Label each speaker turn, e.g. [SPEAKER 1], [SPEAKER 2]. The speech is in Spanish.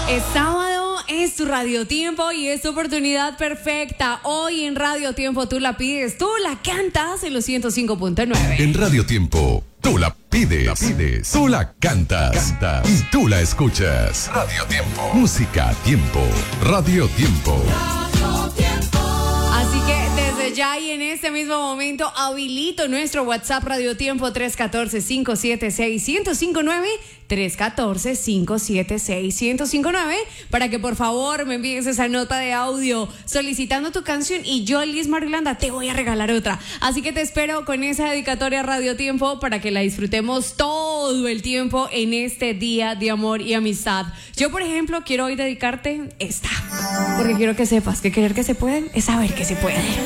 [SPEAKER 1] Es sábado, es tu Radio Tiempo y es tu oportunidad perfecta. Hoy en Radio Tiempo tú la pides, tú la cantas en los 105.9.
[SPEAKER 2] En Radio Tiempo, tú la pides, tú la cantas y tú la escuchas. Radio Tiempo. Música a tiempo. Radio Tiempo.
[SPEAKER 1] Así que desde ya y en este mismo momento habilito nuestro WhatsApp Radio Tiempo 314-576-1059, 314-576-1059, para que por favor me envíes esa nota de audio solicitando tu canción y yo, Liz Marilanda, te voy a regalar otra. Así que te espero con esa dedicatoria Radio Tiempo para que la disfrutemos todo el tiempo en este día de amor y amistad. Yo, por ejemplo, quiero hoy dedicarte esta, porque quiero que sepas que querer que se puede es saber que se puede.